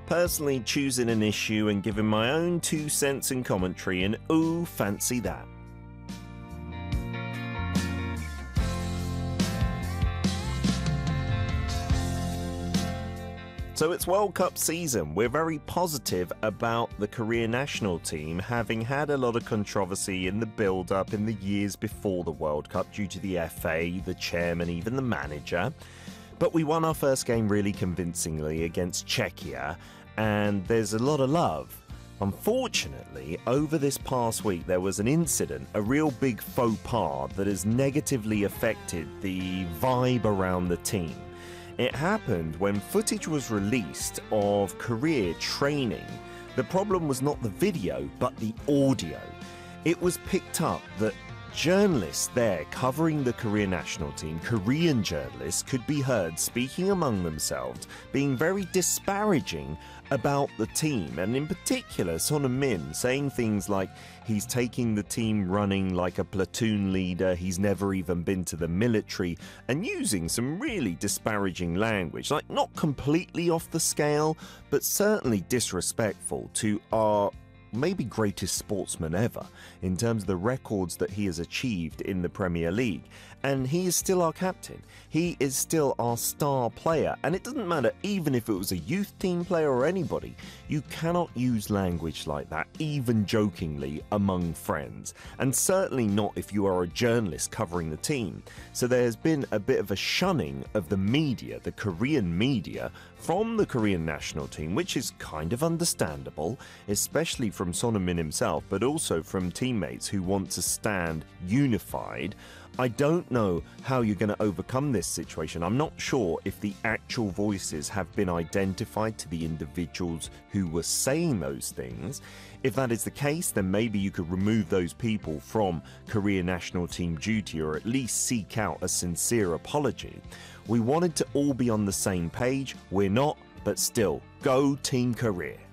personally choosing an issue and giving my own 2 cents in commentary, and ooh, fancy that. So it's World Cup season. We're very positive about the Korea national team, having had a lot of controversy in the build-up in the years before the World Cup due to the FA, the chairman, even the manager. But we won our first game really convincingly against Czechia, and there's a lot of love. Unfortunately, over this past week, there was an incident, a real big faux pas that has negatively affected the vibe around the team. It happened when footage was released of Korea training. The problem was not the video, but the audio. It was picked up that journalists there covering the Korea national team, Korean journalists, could be heard speaking among themselves, being very disparaging about the team, and in particular Son Heung-min saying things like he's taking the team running like a platoon leader, he's never even been to the military, and using some really disparaging language, like not completely off the scale, but certainly disrespectful to our maybe greatest sportsman ever in terms of the records that he has achieved in the Premier League. And he is still our captain. He is still our star player. And it doesn't matter, even if it was a youth team player or anybody, you cannot use language like that, even jokingly, among friends. And certainly not if you are a journalist covering the team. So there has been a bit of a shunning of the media, the Korean media, from the Korean national team, which is kind of understandable, especially from Son Heung-min himself, but also from teammates who want to stand unified. I don't know how you're going to overcome this situation. I'm not sure if the actual voices have been identified to the individuals who were saying those things. If that is the case, then maybe you could remove those people from Korea national team duty, or at least seek out a sincere apology. We wanted to all be on the same page. We're not, but still, go Team Korea.